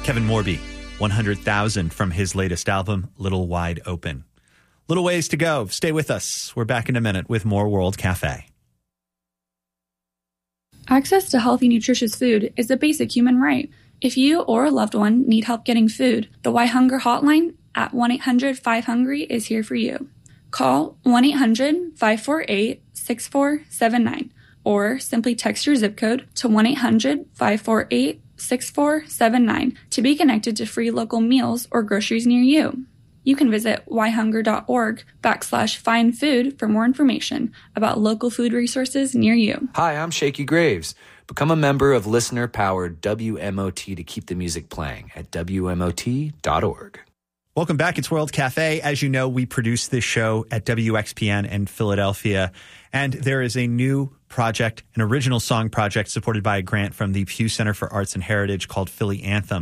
Kevin Morby, 100,000 from his latest album, Little Wide Open. Little ways to go. Stay with us. We're back in a minute with more World Cafe. Access to healthy, nutritious food is a basic human right. If you or a loved one need help getting food, the Why Hunger hotline at 1-800-5HUNGRY is here for you. Call 1-800-548-6479 or simply text your zip code to 1-800-548-6479 to be connected to free local meals or groceries near you. You can visit whyhunger.org/find food for more information about local food resources near you. Hi, I'm Shaky Graves. Become a member of listener-powered WMOT to keep the music playing at WMOT.org. Welcome back. It's World Cafe. As you know, we produce this show at WXPN in Philadelphia, and there is a new project, an original song project supported by a grant from the Pew Center for Arts and Heritage called Philly Anthem.